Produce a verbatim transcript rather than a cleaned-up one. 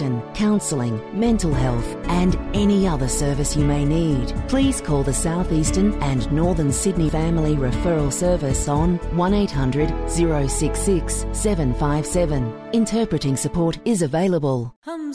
education, counselling, mental health and any other service you may need. Please call the South Eastern and Northern Sydney Family Referral Service on one eight hundred, zero six six, seven five seven. Interpreting support is available.